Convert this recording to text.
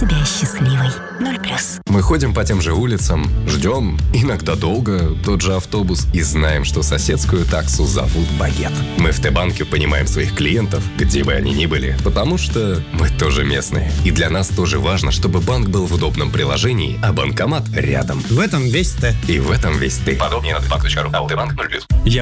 тебя счастливой. 0+. Мы ходим по тем же улицам, ждем, иногда долго, тот же автобус, и знаем, что соседскую таксу зовут Багет. Мы в Т-банке понимаем своих клиентов, где бы они ни были, потому что мы тоже местные. И для нас тоже важно, чтобы банк был в удобном приложении, а банкомат рядом. В этом весь Т. И в этом весь ты. Подробнее на tbank.ru. АО Т-банк 0+.